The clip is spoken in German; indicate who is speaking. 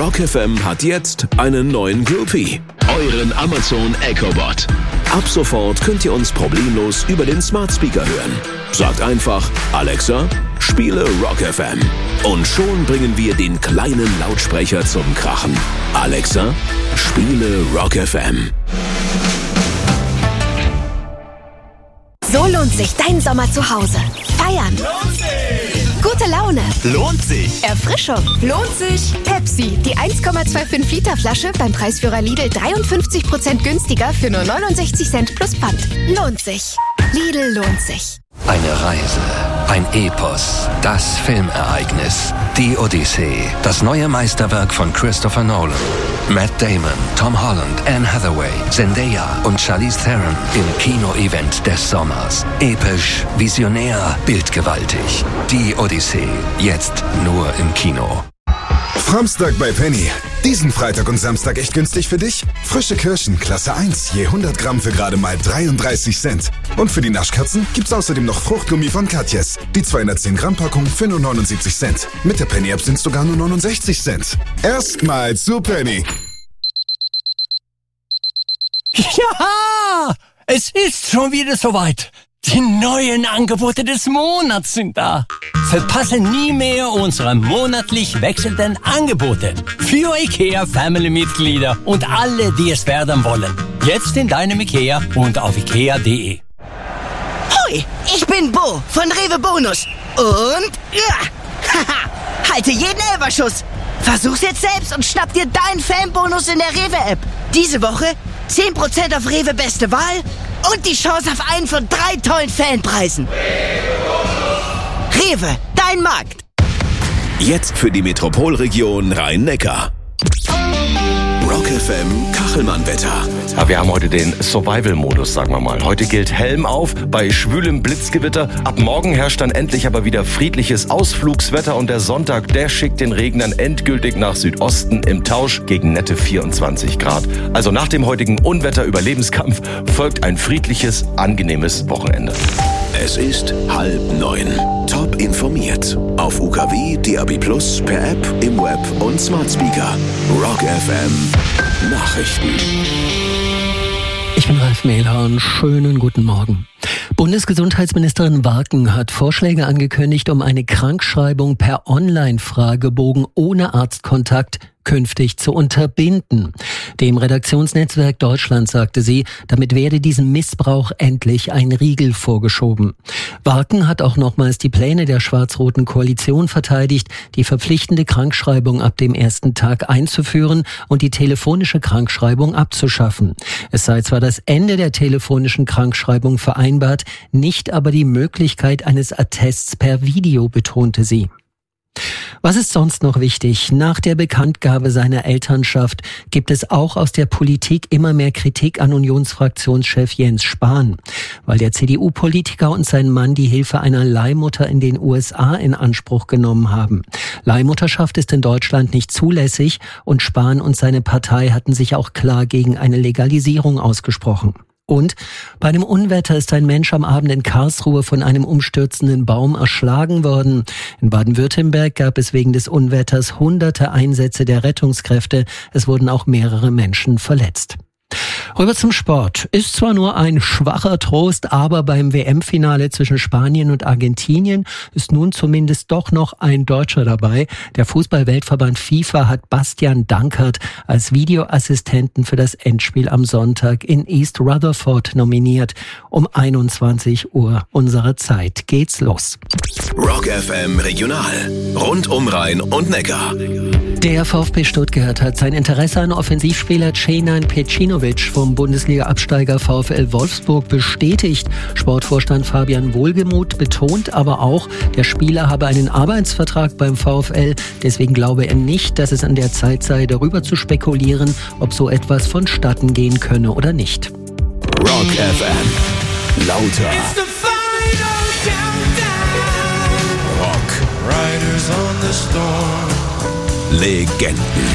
Speaker 1: Rock FM hat jetzt einen neuen Groupie. Euren Amazon Echo-Bot. Ab sofort könnt ihr uns problemlos über den Smart Speaker hören. Sagt einfach, Alexa, spiele Rock FM. Und schon bringen wir den kleinen Lautsprecher zum Krachen. Alexa, spiele Rock FM.
Speaker 2: So lohnt sich dein Sommer zu Hause. Feiern.
Speaker 3: Lohnt sich.
Speaker 2: Gute Laune.
Speaker 3: Lohnt sich.
Speaker 2: Erfrischung. Lohnt sich. Pepsi, die 1,25 Liter Flasche beim Preisführer Lidl 53% günstiger für nur 69 Cent plus Pfand. Lohnt sich. Lidl lohnt sich.
Speaker 4: Eine Reise, ein Epos, das Filmereignis, die Odyssee, das neue Meisterwerk von Christopher Nolan. Matt Damon, Tom Holland, Anne Hathaway, Zendaya und Charlize Theron im Kino-Event des Sommers. Episch, visionär, bildgewaltig. Die Odyssee, jetzt nur im Kino.
Speaker 5: Samstag bei Penny. Diesen Freitag und Samstag echt günstig für dich? Frische Kirschen, Klasse 1, je 100 Gramm für gerade mal 33 Cent. Und für die Naschkatzen gibt's außerdem noch Fruchtgummi von Katjes. Die 210 Gramm Packung für nur 79 Cent. Mit der Penny-App sind's sogar nur 69 Cent. Erstmal zu Penny.
Speaker 6: Ja, es ist schon wieder soweit. Die neuen Angebote des Monats sind da. Verpasse nie mehr unsere monatlich wechselnden Angebote für IKEA-Family-Mitglieder und alle, die es werden wollen. Jetzt in deinem IKEA und auf ikea.de.
Speaker 7: Hoi, ich bin Bo von Rewe Bonus. Und haha, halte jeden Elferschuss. Versuch's jetzt selbst und schnapp dir deinen Fanbonus in der Rewe-App. Diese Woche 10% auf Rewe Beste Wahl und die Chance auf einen von 3 tollen Fanpreisen. Rewe, dein Markt.
Speaker 1: Jetzt für die Metropolregion Rhein-Neckar. Rock FM Kachelmann-Wetter.
Speaker 8: Ja, wir haben heute den Survival-Modus, sagen wir mal. Heute gilt Helm auf bei schwülem Blitzgewitter. Ab morgen herrscht dann endlich aber wieder friedliches Ausflugswetter und der Sonntag, der schickt den Regen dann endgültig nach Südosten im Tausch gegen nette 24 Grad. Also nach dem heutigen Unwetter-Überlebenskampf folgt ein friedliches, angenehmes Wochenende.
Speaker 1: Es ist 8:30. Top informiert. Auf UKW, DAB+, per App, im Web und Smart Speaker. Rock FM Nachrichten.
Speaker 9: Ich bin Ralf Mehler und schönen guten Morgen. Bundesgesundheitsministerin Warken hat Vorschläge angekündigt, um eine Krankschreibung per Online-Fragebogen ohne Arztkontakt künftig zu unterbinden. Dem Redaktionsnetzwerk Deutschland sagte sie, damit werde diesem Missbrauch endlich ein Riegel vorgeschoben. Warken hat auch nochmals die Pläne der schwarz-roten Koalition verteidigt, die verpflichtende Krankschreibung ab dem ersten Tag einzuführen und die telefonische Krankschreibung abzuschaffen. Es sei zwar das Ende der telefonischen Krankschreibung vereinbart, nicht aber die Möglichkeit eines Attests per Video, betonte sie. Was ist sonst noch wichtig? Nach der Bekanntgabe seiner Elternschaft gibt es auch aus der Politik immer mehr Kritik an Unionsfraktionschef Jens Spahn, weil der CDU-Politiker und sein Mann die Hilfe einer Leihmutter in den USA in Anspruch genommen haben. Leihmutterschaft ist in Deutschland nicht zulässig und Spahn und seine Partei hatten sich auch klar gegen eine Legalisierung ausgesprochen. Und bei einem Unwetter ist ein Mensch am Abend in Karlsruhe von einem umstürzenden Baum erschlagen worden. In Baden-Württemberg gab es wegen des Unwetters hunderte Einsätze der Rettungskräfte. Es wurden auch mehrere Menschen verletzt. Rüber zum Sport. Ist zwar nur ein schwacher Trost, aber beim WM-Finale zwischen Spanien und Argentinien ist nun zumindest doch noch ein Deutscher dabei. Der Fußball-Weltverband FIFA hat Bastian Dankert als Videoassistenten für das Endspiel am Sonntag in East Rutherford nominiert. Um 21 Uhr unserer Zeit geht's los.
Speaker 1: Rock FM Regional. Rund um Rhein und Neckar.
Speaker 9: Der VfB Stuttgart hat sein Interesse an Offensivspieler Cenan Pecinovic vom Bundesliga-Absteiger VfL Wolfsburg bestätigt. Sportvorstand Fabian Wohlgemuth betont aber auch, der Spieler habe einen Arbeitsvertrag beim VfL. Deswegen glaube er nicht, dass es an der Zeit sei, darüber zu spekulieren, ob so etwas vonstatten gehen könne oder nicht.
Speaker 1: Rock FM. Lauter. Rock. Legenden.